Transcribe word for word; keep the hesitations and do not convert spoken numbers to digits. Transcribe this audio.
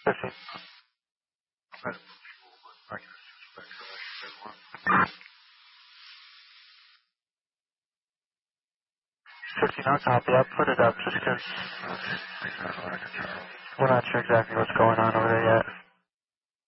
fifteen. fifteen, I'll copy. I'll put it up just because we're not sure exactly what's going on over there yet.